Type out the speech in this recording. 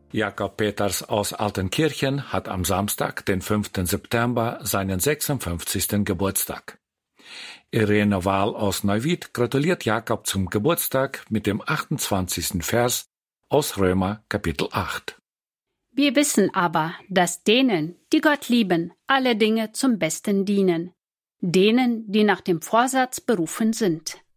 Jakob Peters aus Altenkirchen hat am Samstag, den 5. September, seinen 56. Geburtstag. Irene Wahl aus Neuwied gratuliert Jakob zum Geburtstag mit dem 28. Vers aus Römer Kapitel 8. Wir wissen aber, dass denen, die Gott lieben, alle Dinge zum Besten dienen, denen, die nach dem Vorsatz berufen sind.